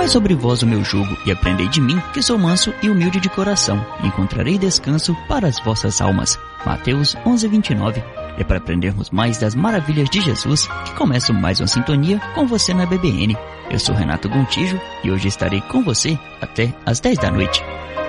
Tomai sobre vós o meu jugo e aprendei de mim, que sou manso e humilde de coração, e encontrarei descanso para as vossas almas. Mateus 11:29. É para aprendermos mais das maravilhas de Jesus que começo mais uma sintonia com você na BBN. Eu sou Renato Gontijo e hoje estarei com você até às 10 da noite.